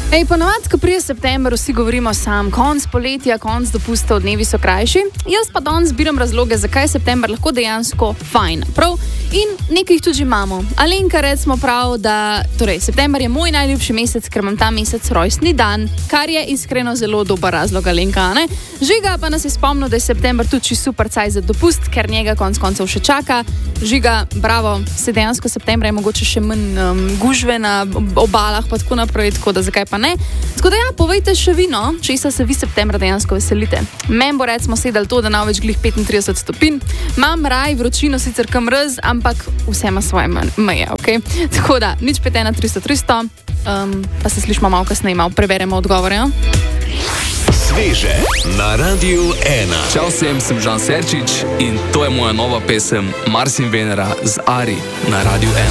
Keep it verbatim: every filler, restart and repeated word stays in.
Ej, ponovadi, ko prije september, vsi govorimo sam, konc poletja, konc dopustov, dnevi so krajši. Jaz pa danes zbiram razloge, zakaj je september lahko dejansko fajn. Prav? In nekaj jih tudi imamo. Alenka, recimo prav, da torej, september je moj najljubši mesec, ker imam ta mesec rojstni dan, kar je iskreno zelo dober razlog, Alenka, ne? Žiga pa nas je spomnil, da je september tudi super caj za dopust, ker njega konc koncev še čaka. Žiga, bravo, se dejansko septembra je mogoče še manj um, gužve na obalah, pa tako naprej, tako da zakaj pa ne. Tako da ja, povejte še vi, no, česa se vi septembra dejansko veselite. Meni bo recimo sedel to, da na več glih petintrideset stopinj. Imam raj vročino, sicer kam mrz, ampak vse ima svoje meje, ok? Tako da, nič pet ena tristo tristo, um, pa se slišimo malo kasneje, malo preberemo odgovore, no? Sveže na Radiu ena. Čau vsem, sem Žan Serčič in to je moja nova pesem Mars in Venera z Ari na Radiu ena.